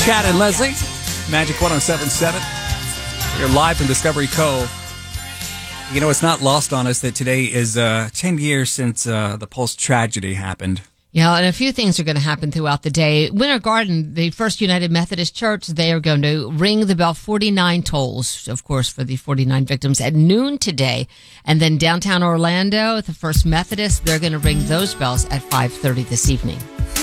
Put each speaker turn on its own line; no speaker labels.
Chad and Leslie, Magic 107.7. You're live from Discovery Cove. You know, it's not lost on us that today is 10 years since the Pulse tragedy happened.
Yeah, and a few things are going to happen throughout the day. Winter Garden, the First United Methodist Church, they are going to ring the bell 49 tolls, of course, for the 49 victims at noon today. And then downtown Orlando, the First Methodist, they're going to ring those bells at 5:30 this evening.